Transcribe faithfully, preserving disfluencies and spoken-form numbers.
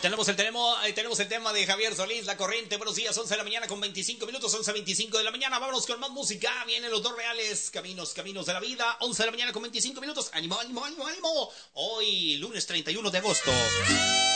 tenemos el, tenemos, eh, tenemos el tema de Javier Solís, La Corriente. Buenos días, once de la mañana con veinticinco minutos, once veinticinco de la mañana. Vámonos con más música. Vienen los dos reales, caminos, caminos de la vida. once de la mañana con veinticinco minutos. Ánimo, ánimo, ánimo, ánimo. Hoy, lunes treinta y uno de agosto.